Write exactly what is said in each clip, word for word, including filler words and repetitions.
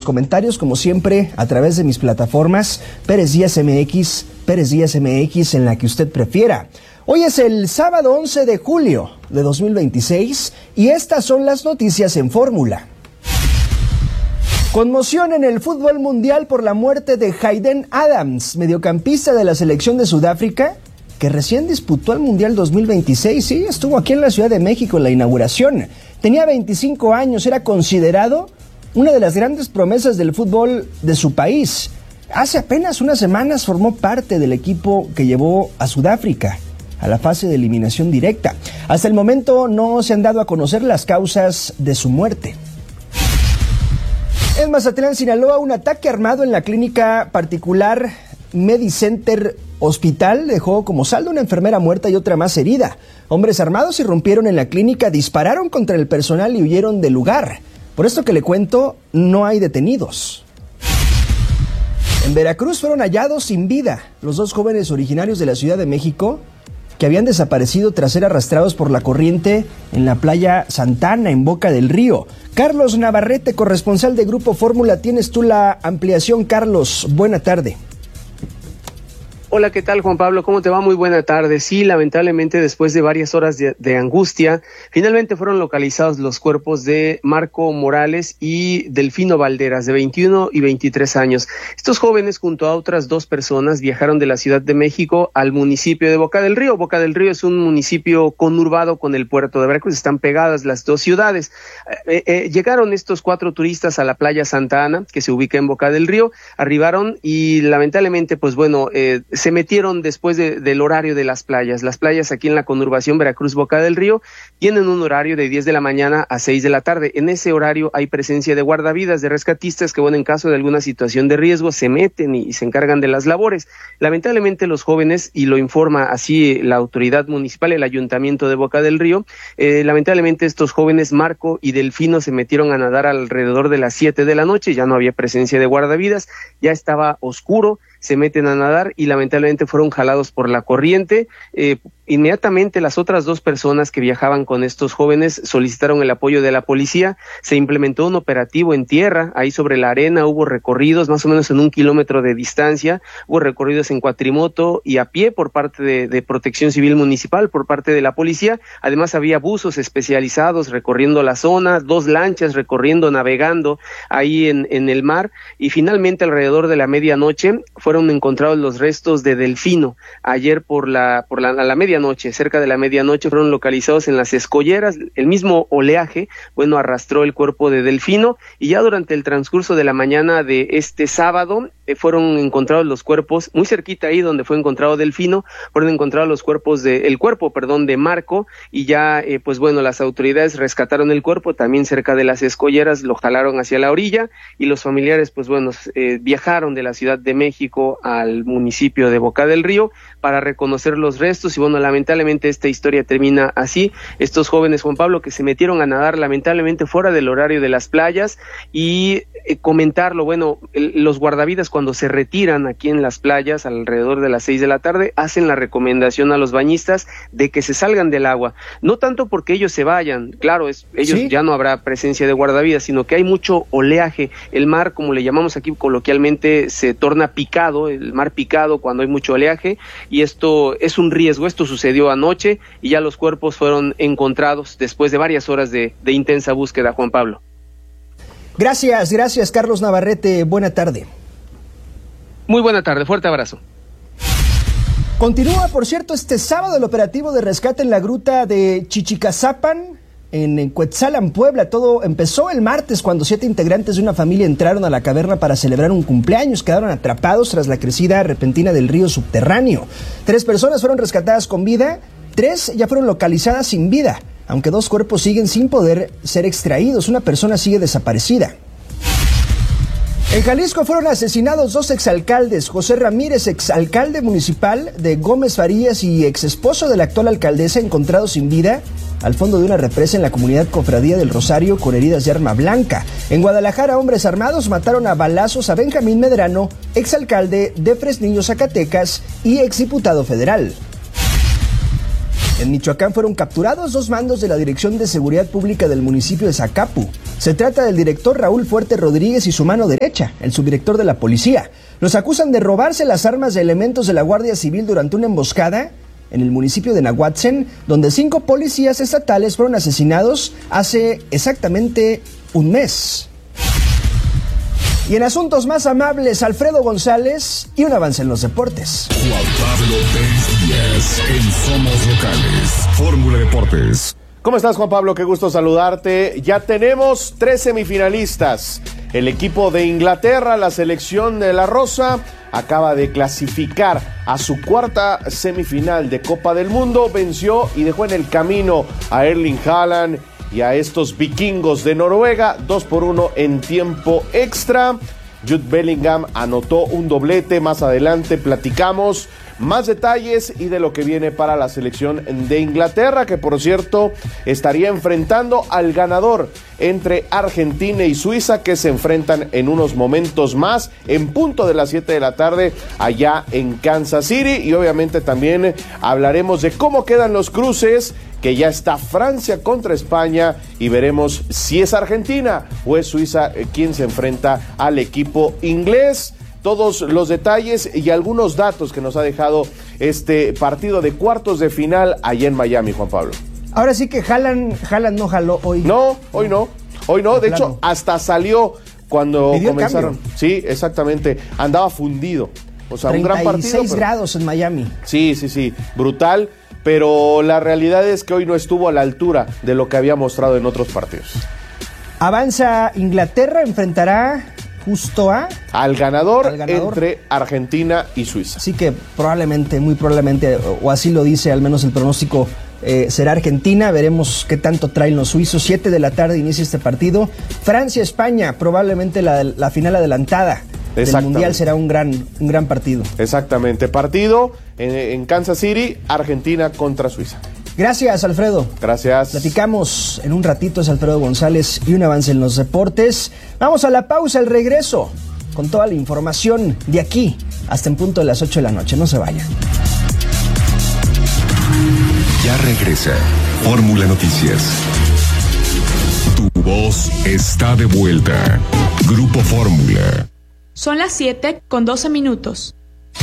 comentarios, como siempre, a través de mis plataformas Pérez Díaz M X, Pérez Díaz M X, en la que usted prefiera. Hoy es el sábado once de julio de dos mil veintiséis y estas son las noticias en Fórmula. Conmoción en el fútbol mundial por la muerte de Hayden Adams, mediocampista de la selección de Sudáfrica, que recién disputó el Mundial dos mil veintiséis. Sí, estuvo aquí en la Ciudad de México en la inauguración. Tenía veinticinco años, era considerado una de las grandes promesas del fútbol de su país. Hace apenas unas semanas formó parte del equipo que llevó a Sudáfrica a la fase de eliminación directa. Hasta el momento no se han dado a conocer las causas de su muerte. En Mazatlán, Sinaloa, un ataque armado en la clínica particular Medicenter Hospital dejó como saldo una enfermera muerta y otra más herida. Hombres armados irrumpieron en la clínica, dispararon contra el personal y huyeron del lugar. Por esto que le cuento, no hay detenidos. En Veracruz fueron hallados sin vida los dos jóvenes originarios de la Ciudad de México que habían desaparecido tras ser arrastrados por la corriente en la playa Santa Ana, en Boca del Río. Carlos Navarrete, corresponsal de Grupo Fórmula, tienes tú la ampliación. Carlos, buena tarde. Hola, ¿qué tal, Juan Pablo? ¿Cómo te va? Muy buena tarde. Sí, lamentablemente, después de varias horas de, de angustia, finalmente fueron localizados los cuerpos de Marco Morales y Delfino Valderas, de veintiuno y veintitrés años. Estos jóvenes, junto a otras dos personas, viajaron de la Ciudad de México al municipio de Boca del Río. Boca del Río es un municipio conurbado con el puerto de Veracruz, están pegadas las dos ciudades. Eh, eh, llegaron estos cuatro turistas a la playa Santa Ana, que se ubica en Boca del Río, arribaron y lamentablemente, pues bueno, eh, se metieron después de, del horario de las playas. Las playas aquí en la conurbación Veracruz-Boca del Río tienen un horario de diez de la mañana a seis de la tarde. En ese horario hay presencia de guardavidas, de rescatistas que, bueno, en caso de alguna situación de riesgo se meten y, y se encargan de las labores. Lamentablemente los jóvenes, y lo informa así la autoridad municipal, el ayuntamiento de Boca del Río, eh, lamentablemente estos jóvenes, Marco y Delfino, se metieron a nadar alrededor de las siete de la noche, ya no había presencia de guardavidas, ya estaba oscuro, se meten a nadar y lamentablemente fueron jalados por la corriente. Eh, inmediatamente las otras dos personas que viajaban con estos jóvenes solicitaron el apoyo de la policía. Se implementó un operativo en tierra, ahí sobre la arena hubo recorridos más o menos en un kilómetro de distancia, hubo recorridos en cuatrimoto y a pie por parte de, de Protección Civil Municipal, por parte de la policía. Además había buzos especializados recorriendo la zona, dos lanchas recorriendo, navegando ahí en, en el mar, y finalmente alrededor de la medianoche fueron encontrados los restos de Delfino. Ayer por la por la, a la medianoche, cerca de la medianoche, fueron localizados en las escolleras. El mismo oleaje, bueno, arrastró el cuerpo de Delfino, y ya durante el transcurso de la mañana de este sábado eh, fueron encontrados los cuerpos, muy cerquita ahí donde fue encontrado Delfino, fueron encontrados los cuerpos de, el cuerpo, perdón, de Marco, y ya, eh, pues bueno, las autoridades rescataron el cuerpo, también cerca de las escolleras, lo jalaron hacia la orilla, y los familiares, pues bueno, eh, viajaron de la Ciudad de México al municipio de Boca del Río para reconocer los restos. Y bueno, lamentablemente esta historia termina así. Estos jóvenes, Juan Pablo, que se metieron a nadar lamentablemente fuera del horario de las playas, y eh, comentarlo, bueno, el, los guardavidas cuando se retiran aquí en las playas alrededor de las seis de la tarde hacen la recomendación a los bañistas de que se salgan del agua, no tanto porque ellos se vayan, claro, es, ellos ¿Sí? ya no habrá presencia de guardavidas, sino que hay mucho oleaje. El mar, como le llamamos aquí coloquialmente, se torna picado, el mar picado cuando hay mucho oleaje, y esto es un riesgo. Esto sucedió anoche y ya los cuerpos fueron encontrados después de varias horas de, de intensa búsqueda, Juan Pablo. Gracias, gracias Carlos Navarrete, buena tarde. Muy buena tarde, fuerte abrazo. Continúa, por cierto, este sábado el operativo de rescate en la gruta de Chichicazapan, en Cuetzalan, Puebla. Todo empezó el martes cuando siete integrantes de una familia entraron a la caverna para celebrar un cumpleaños. Quedaron atrapados tras la crecida repentina del río subterráneo. Tres personas fueron rescatadas con vida, tres ya fueron localizadas sin vida, aunque dos cuerpos siguen sin poder ser extraídos. Una persona sigue desaparecida. En Jalisco fueron asesinados dos exalcaldes, José Ramírez, exalcalde municipal de Gómez Farías y exesposo de la actual alcaldesa, encontrados sin vida al fondo de una represa en la comunidad Cofradía del Rosario con heridas de arma blanca. En Guadalajara, hombres armados mataron a balazos a Benjamín Medrano, exalcalde de Fresnillo, Zacatecas y exdiputado federal. En Michoacán fueron capturados dos mandos de la Dirección de Seguridad Pública del municipio de Zacapu. Se trata del director Raúl Fuerte Rodríguez y su mano derecha, el subdirector de la policía. Los acusan de robarse las armas de elementos de la Guardia Civil durante una emboscada en el municipio de Nahuatzen, donde cinco policías estatales fueron asesinados hace exactamente un mes. Y en asuntos más amables, Alfredo González y un avance en los deportes. Juan Pablo Pérez Díaz en Somos Locales, Fórmula Deportes. ¿Cómo estás, Juan Pablo? Qué gusto saludarte. Ya tenemos tres semifinalistas. El equipo de Inglaterra, la selección de la Rosa, acaba de clasificar a su cuarta semifinal de Copa del Mundo. Venció y dejó en el camino a Erling Haaland y a estos vikingos de Noruega, dos por uno en tiempo extra. Jude Bellingham anotó un doblete. Más adelante platicamos más detalles y de lo que viene para la selección de Inglaterra, que por cierto estaría enfrentando al ganador entre Argentina y Suiza, que se enfrentan en unos momentos más en punto de las siete de la tarde allá en Kansas City. Y obviamente también hablaremos de cómo quedan los cruces, que ya está Francia contra España, y veremos si es Argentina o es Suiza quien se enfrenta al equipo inglés. Todos los detalles y algunos datos que nos ha dejado este partido de cuartos de final allá en Miami, Juan Pablo. Ahora sí que Haaland, Haaland no jaló hoy. No, hoy no, hoy no, de hecho hasta salió cuando comenzaron. Cambio. Sí, exactamente, andaba fundido. O sea, un gran partido. treinta y seis grados en Miami. Sí, sí, sí, brutal, pero la realidad es que hoy no estuvo a la altura de lo que había mostrado en otros partidos. Avanza Inglaterra, enfrentará justo a... Al ganador, al ganador entre Argentina y Suiza. Así que probablemente, muy probablemente, o así lo dice al menos el pronóstico, eh, será Argentina. Veremos qué tanto traen los suizos. siete de la tarde inicia este partido. Francia-España, probablemente la, la final adelantada del Mundial, será un gran, un gran partido. Exactamente, partido en, en Kansas City, Argentina contra Suiza. Gracias, Alfredo. Gracias. Platicamos en un ratito, es Alfredo González y un avance en los deportes. Vamos a la pausa, al regreso, con toda la información de aquí hasta en punto de las ocho de la noche. No se vayan. Ya regresa Fórmula Noticias. Tu voz está de vuelta. Grupo Fórmula. Son las siete con doce minutos.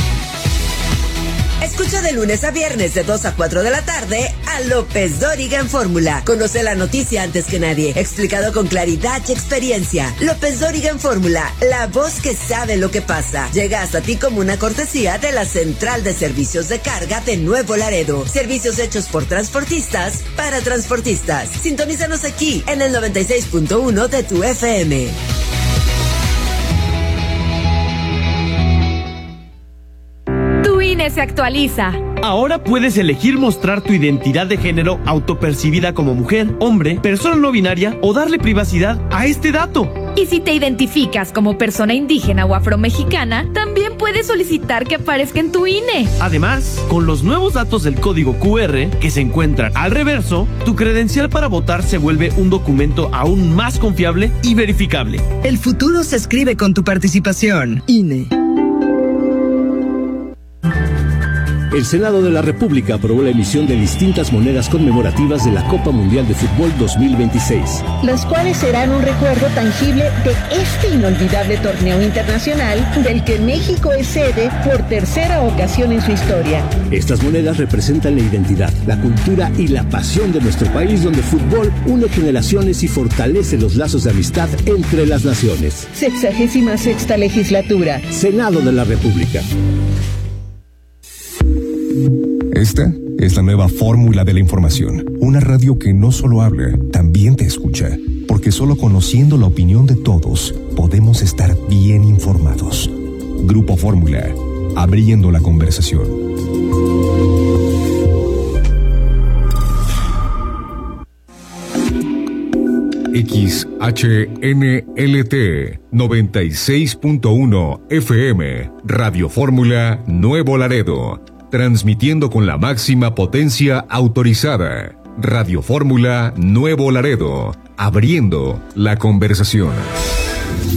Escucha de lunes a viernes de dos a cuatro de la tarde a López Dóriga en Fórmula. Conoce la noticia antes que nadie, explicado con claridad y experiencia. López Dóriga en Fórmula, la voz que sabe lo que pasa. Llega hasta ti como una cortesía de la Central de Servicios de Carga de Nuevo Laredo. Servicios hechos por transportistas para transportistas. Sintonízanos aquí en el noventa y seis punto uno de tu F M. Se actualiza. Ahora puedes elegir mostrar tu identidad de género autopercibida como mujer, hombre, persona no binaria o darle privacidad a este dato. Y si te identificas como persona indígena o afromexicana, también puedes solicitar que aparezca en tu I N E. Además, con los nuevos datos del código Q R que se encuentran al reverso, tu credencial para votar se vuelve un documento aún más confiable y verificable. El futuro se escribe con tu participación. I N E. El Senado de la República aprobó la emisión de distintas monedas conmemorativas de la Copa Mundial de Fútbol dos mil veintiséis. Las cuales serán un recuerdo tangible de este inolvidable torneo internacional del que México es sede por tercera ocasión en su historia. Estas monedas representan la identidad, la cultura y la pasión de nuestro país, donde el fútbol une generaciones y fortalece los lazos de amistad entre las naciones. Sexagésima sexta legislatura. Senado de la República. Esta es la nueva fórmula de la información. Una radio que no solo habla, también te escucha. Porque solo conociendo la opinión de todos, podemos estar bien informados. Grupo Fórmula, abriendo la conversación. X H N L T noventa y seis punto uno F M, Radio Fórmula Nuevo Laredo. Transmitiendo con la máxima potencia autorizada. Radio Fórmula Nuevo Laredo. Abriendo la conversación.